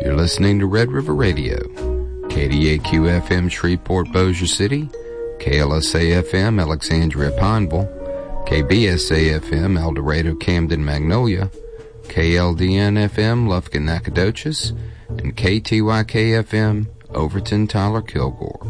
You're listening to Red River Radio, KDAQ-FM Shreveport, Bossier City, KLSA-FM Alexandria, Pineville, KBSA-FM El Dorado, Camden, Magnolia, KLDN-FM Lufkin, Nacogdoches, and KTYK-FM Overton, Tyler, Kilgore.